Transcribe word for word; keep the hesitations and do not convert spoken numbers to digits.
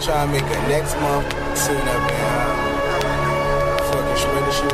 try to make a next month tune up and uh, fucking shredder shit.